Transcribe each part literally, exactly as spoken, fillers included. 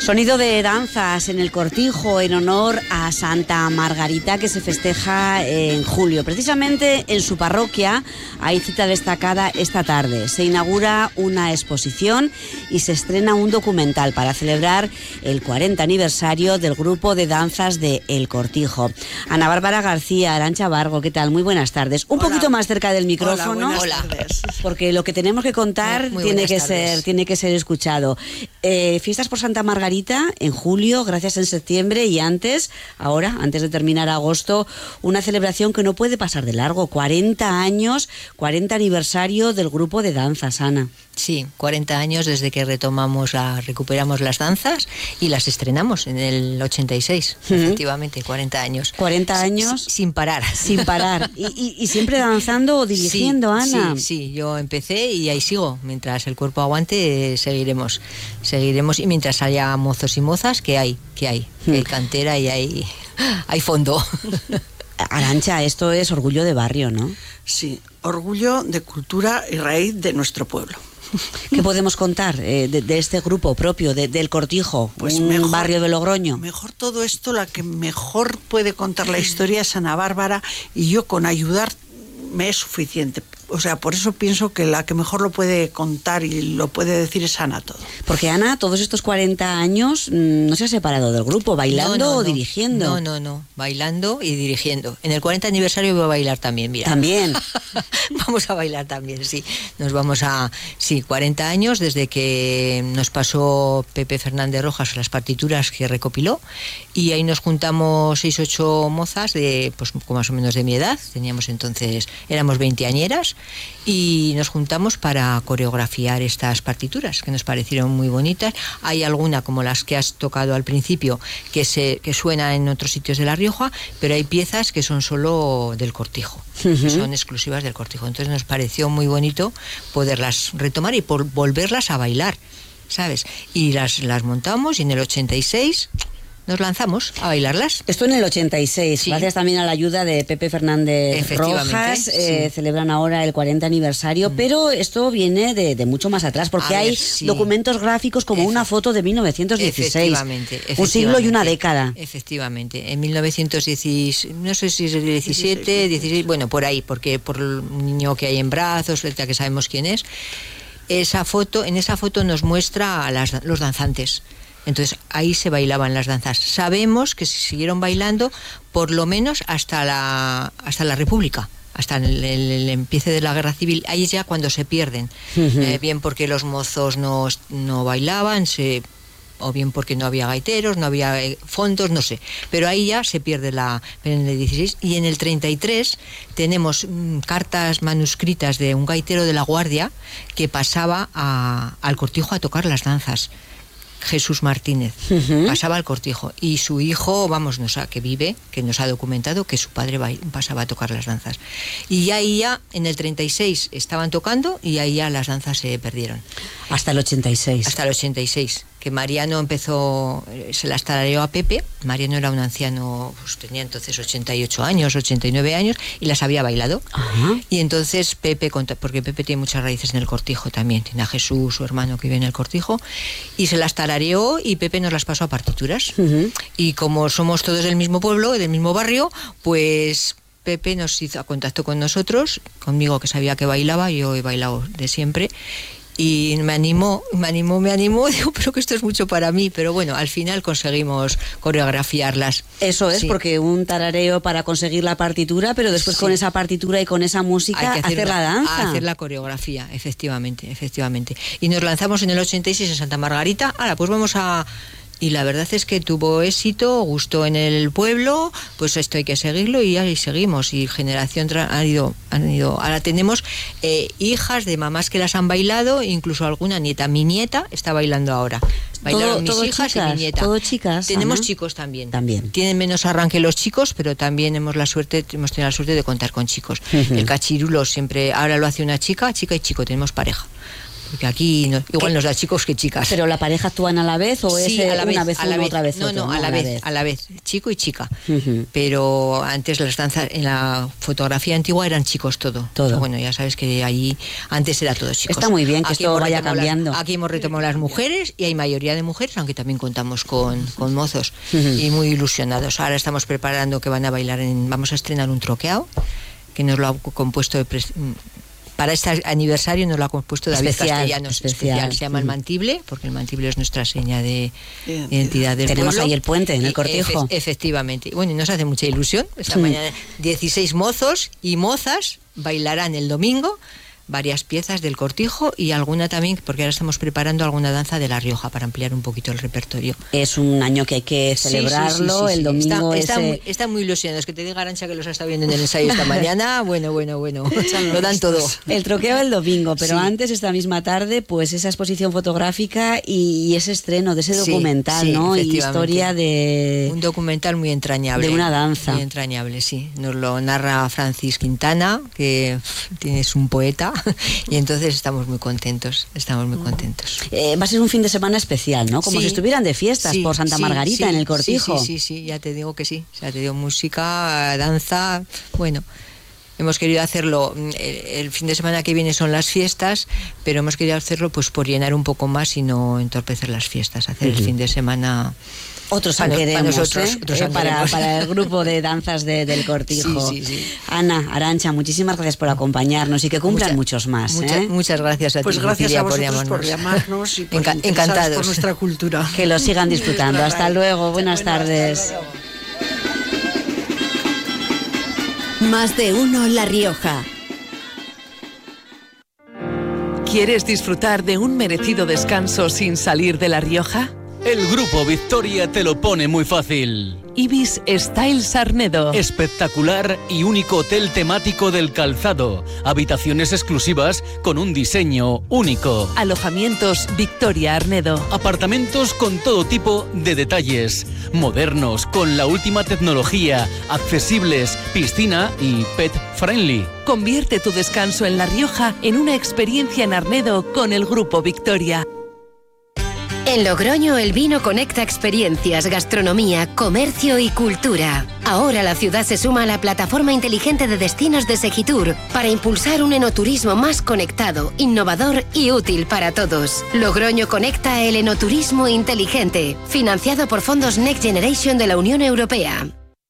Sonido de danzas en el Cortijo en honor a Santa Margarita, que se festeja en julio. Precisamente en su parroquia hay cita destacada esta tarde. Se inaugura una exposición y se estrena un documental para celebrar el cuarenta aniversario del grupo de danzas de El Cortijo. Ana Bárbara García, Arantxa Vargo, ¿qué tal? Muy buenas tardes. Un Hola. poquito más cerca del micrófono. Hola, buenas tardes. Porque lo que tenemos que contar Muy tiene que tardes. ser tiene que ser escuchado. Eh, fiestas por Santa Margarita en julio, gracias en septiembre y antes, ahora, antes de terminar agosto, una celebración que no puede pasar de largo. cuarenta años, cuarenta aniversario del grupo de danzas, Ana. Sí, cuarenta años desde que retomamos, la, recuperamos las danzas y las estrenamos en el ochenta y seis, uh-huh. Efectivamente, cuarenta años. cuarenta años. S- sin parar. Sin parar. Y, y, y siempre danzando o dirigiendo, sí, Ana. Sí, sí, yo empecé y ahí sigo. Mientras el cuerpo aguante, eh, seguiremos. Seguiremos y mientras haya mozos y mozas, que hay, que hay. Que hay cantera y hay, hay fondo. Arantxa, esto es orgullo de barrio, ¿no? Sí, orgullo de cultura y raíz de nuestro pueblo. ¿Qué podemos contar eh, de, de este grupo propio, de, del Cortijo, pues un mejor, barrio de Logroño? Mejor todo esto, la que mejor puede contar la historia es Ana Bárbara, y yo con ayudar me es suficiente. O sea, por eso pienso que la que mejor lo puede contar y lo puede decir es Ana todo. Porque Ana, todos estos cuarenta años mmm, no se ha separado del grupo, bailando no, no, o no. dirigiendo. No, no, no, bailando y dirigiendo. En el cuarenta aniversario voy a bailar también, mira. También. Vamos a bailar también, sí. Nos vamos a, sí, cuarenta años desde que nos pasó Pepe Fernández Rojas las partituras que recopiló, y ahí nos juntamos seis, ocho mozas de, pues más o menos de mi edad. Teníamos entonces, éramos veinteañeras, y nos juntamos para coreografiar estas partituras que nos parecieron muy bonitas. Hay alguna, como las que has tocado al principio, que se que suena en otros sitios de La Rioja, pero hay piezas que son solo del Cortijo, uh-huh. que son exclusivas del Cortijo. Entonces nos pareció muy bonito poderlas retomar y por volverlas a bailar, ¿sabes? Y las, las montamos, y en el ochenta y seis nos lanzamos a bailarlas. Esto en el ochenta y seis, sí. Gracias también a la ayuda de Pepe Fernández Rojas, sí. eh, celebran ahora el cuarenta aniversario, mm. pero esto viene de, de mucho más atrás, porque a hay ver, sí. documentos gráficos como Efe- una foto de mil novecientos dieciséis, efectivamente, efectivamente, un siglo y una década. Efectivamente, en mil novecientos diez, no sé si es diecisiete, dieciséis, bueno, por ahí, porque por el niño que hay en brazos, ya que sabemos quién es, esa foto, en esa foto nos muestra a las, los danzantes. Entonces ahí se bailaban las danzas. Sabemos que se siguieron bailando por lo menos hasta la hasta la República, hasta el, el, el empiece de la Guerra Civil. Ahí es ya cuando se pierden, uh-huh. eh, bien porque los mozos no, no bailaban, se, o bien porque no había gaiteros, no había eh, fondos, no sé. Pero ahí ya se pierde la... En el dieciséis y en el treinta y tres tenemos mm, cartas manuscritas de un gaitero de la Guardia que pasaba a, al Cortijo a tocar las danzas. Jesús Martínez, uh-huh. pasaba al Cortijo, y su hijo, vamos, nos ha, que vive, que nos ha documentado que su padre va, pasaba a tocar las danzas. Y ahí ya, en el treinta y seis, estaban tocando, y ahí ya las danzas se perdieron. Hasta el ochenta y seis. Hasta el ochenta y seis, que Mariano empezó, se las tarareó a Pepe. Mariano era un anciano, pues tenía entonces ochenta y ocho años, ochenta y nueve años, y las había bailado. Uh-huh. Y entonces Pepe, porque Pepe tiene muchas raíces en el Cortijo también, tiene a Jesús, su hermano, que vive en el Cortijo, y se las tarareó, y Pepe nos las pasó a partituras. Uh-huh. Y como somos todos del mismo pueblo, del mismo barrio, pues Pepe nos hizo contacto con nosotros, conmigo, que sabía que bailaba, yo he bailado de siempre, y me animó, me animó, me animó, digo, pero que esto es mucho para mí, pero bueno, al final conseguimos coreografiarlas. Eso es, sí. Porque un tarareo para conseguir la partitura, pero después sí. con esa partitura y con esa música hay que hacer, hacer la danza. Hacer la coreografía, efectivamente, efectivamente. Y nos lanzamos en el ochenta y seis en Santa Margarita. Ahora, pues vamos a... Y la verdad es que tuvo éxito, gustó en el pueblo, pues esto hay que seguirlo, y ahí seguimos. Y generación tra- han ido, han ido. Ahora tenemos eh, hijas de mamás que las han bailado, incluso alguna nieta. Mi nieta está bailando ahora. Bailaron todo, mis todo hijas chicas, y mi nieta. Todo chicas. Tenemos Ana. chicos también. También. Tienen menos arranque los chicos, pero también hemos la suerte, hemos tenido la suerte de contar con chicos. Uh-huh. El cachirulo siempre, ahora lo hace una chica, chica y chico, tenemos pareja. porque aquí no, igual nos da chicos que chicas. ¿Pero la pareja actúan a la vez o sí, es a la una vez, vez a la uno, vez. otra vez no, otro? No, no, a la, a vez, vez, a la vez, chico y chica. Uh-huh. Pero antes las danzas, en la fotografía antigua eran chicos todo. Todo. Bueno, ya sabes que allí antes era todo chicos. Está muy bien que aquí esto vaya cambiando. Las, aquí hemos retomado las mujeres y hay mayoría de mujeres, aunque también contamos con, con mozos uh-huh. y muy ilusionados. Ahora estamos preparando que van a bailar, en, vamos a estrenar un troqueado que nos lo ha compuesto de pres, para este aniversario nos lo ha compuesto David especial, Castellanos, especial. especial. Se llama uh-huh. el mantible, porque el mantible es nuestra seña de Bien, identidad del Tenemos pueblo. ahí el puente en el cortijo. Efe, efectivamente. Bueno, y nos hace mucha ilusión. Esta uh-huh. mañana dieciséis mozos y mozas bailarán el domingo varias piezas del cortijo y alguna también, porque ahora estamos preparando alguna danza de La Rioja para ampliar un poquito el repertorio. Es un año que hay que celebrarlo, sí, sí, sí, sí, el domingo está, está, ese... muy, está muy ilusionados, que te diga Arantxa que los ha estado viendo en el ensayo esta mañana, bueno, bueno, bueno, lo dan todo. El troqueo el domingo, pero sí. antes, esta misma tarde, pues esa exposición fotográfica y, y ese estreno de ese documental, sí, sí, ¿no? Y historia de... Un documental muy entrañable. De una danza. Muy entrañable, sí. Nos lo narra Francis Quintana, que es un poeta. Y entonces estamos muy contentos, estamos muy contentos. Eh, va a ser un fin de semana especial, ¿no? Como sí, si estuvieran de fiestas sí, por Santa sí, Margarita sí, en el cortijo. Sí, sí, sí, sí, ya te digo que sí. Ya te digo, música, danza, bueno. Hemos querido hacerlo, el, el fin de semana que viene son las fiestas, pero hemos querido hacerlo pues por llenar un poco más y no entorpecer las fiestas, hacer uh-huh. el fin de semana... Otros sanqueremos, para, nosotros, ¿eh? otros eh, para, para el grupo de danzas de, del cortijo. Sí, sí, sí. Ana, Arantxa, muchísimas gracias por acompañarnos y que cumplan Mucha, muchos más. Mucha, ¿eh? Muchas gracias a ti. Pues gracias Lucia, a vosotros por, por llamarnos y por Enca- encantados por nuestra cultura. Que lo sigan disfrutando. Hasta luego, buenas bueno, tardes. Más de uno La Rioja. ¿Quieres disfrutar de un merecido descanso sin salir de La Rioja? El Grupo Victoria te lo pone muy fácil. Ibis Styles Arnedo. Espectacular y único hotel temático del calzado. Habitaciones exclusivas con un diseño único. Alojamientos Victoria Arnedo. Apartamentos con todo tipo de detalles. Modernos, con la última tecnología. Accesibles, piscina y pet friendly. Convierte tu descanso en La Rioja en una experiencia en Arnedo con el Grupo Victoria. En Logroño el vino conecta experiencias, gastronomía, comercio y cultura. Ahora la ciudad se suma a la plataforma inteligente de destinos de Segitur para impulsar un enoturismo más conectado, innovador y útil para todos. Logroño conecta el enoturismo inteligente, financiado por fondos Next Generation de la Unión Europea.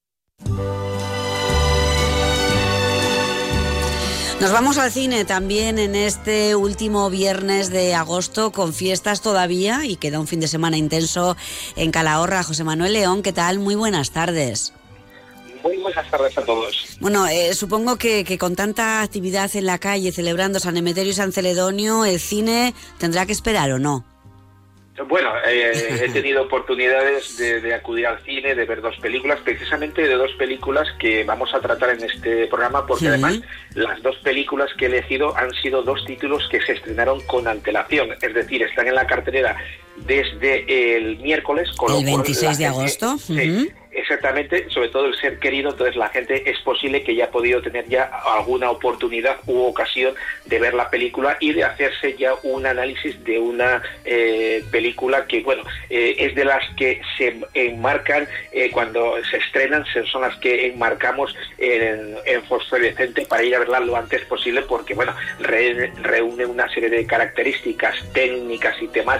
Nos vamos al cine también en este último viernes de agosto con fiestas todavía y queda un fin de semana intenso en Calahorra. José Manuel León, ¿qué tal? Muy buenas tardes. Muy buenas tardes a todos. Bueno, eh, supongo que, que con tanta actividad en la calle celebrando San Emeterio y San Celedonio, el cine tendrá que esperar, ¿o no? Bueno, eh, he tenido oportunidades de, de acudir al cine, de ver dos películas, precisamente de dos películas que vamos a tratar en este programa, porque sí. además las dos películas que he elegido han sido dos títulos que se estrenaron con antelación, es decir, están en la cartelera desde el miércoles. Con el veintiséis de agosto. Sí, uh-huh. Exactamente, sobre todo el ser querido, entonces la gente es posible que ya ha podido tener ya alguna oportunidad u ocasión de ver la película y de hacerse ya un análisis de una eh, película que, bueno, eh, es de las que se enmarcan eh, cuando se estrenan, son las que enmarcamos en, en fosforescente para ir a verla lo antes posible porque, bueno, re, reúne una serie de características técnicas y temáticas